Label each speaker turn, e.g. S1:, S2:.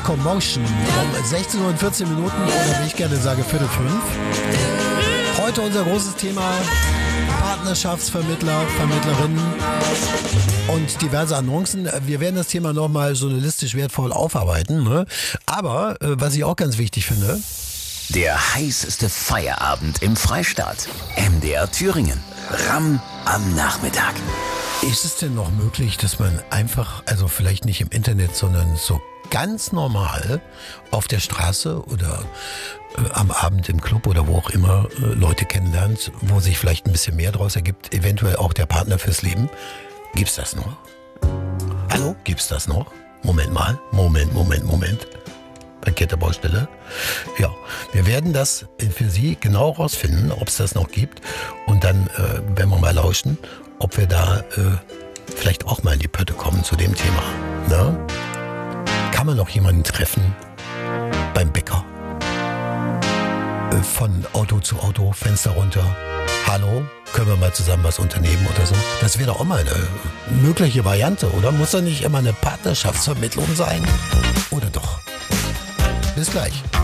S1: Commotion um 16 Uhr und 14 Minuten oder wie ich gerne sage, Viertel 5. Heute unser großes Thema Partnerschaftsvermittler, Vermittlerinnen und diverse Annoncen. Wir werden das Thema nochmal journalistisch wertvoll aufarbeiten. Ne? Aber was ich auch ganz wichtig finde,
S2: der heißeste Feierabend im Freistaat. MDR Thüringen. Ramm am Nachmittag.
S1: ist es denn noch möglich, dass man einfach, also vielleicht nicht im Internet, sondern so ganz normal auf der Straße oder am Abend im Club oder wo auch immer Leute kennenlernt, wo sich vielleicht ein bisschen mehr draus ergibt, eventuell auch der Partner fürs Leben? Gibt's das noch? Hallo? Gibt's das noch? Moment mal. Moment. Baustelle. Ja, wir werden das für Sie genau rausfinden, ob es das noch gibt. Und dann werden wir mal lauschen, ob wir da vielleicht auch mal in die Pötte kommen zu dem Thema. Ne? Kann man noch jemanden treffen beim Bäcker? Von Auto zu Auto, Fenster runter. Hallo, können wir mal zusammen was unternehmen oder so? Das wäre doch auch mal eine mögliche Variante, oder? Muss doch nicht immer eine Partnerschaftsvermittlung sein? Oder doch? Bis gleich.